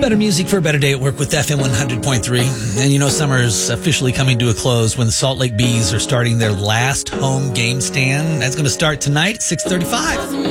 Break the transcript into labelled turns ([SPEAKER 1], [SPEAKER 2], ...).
[SPEAKER 1] Better music for a better day at work with FM 100.3. And you know, summer's officially coming to a close when the Salt Lake Bees are starting their last home game stand. That's going to start tonight at 6:35.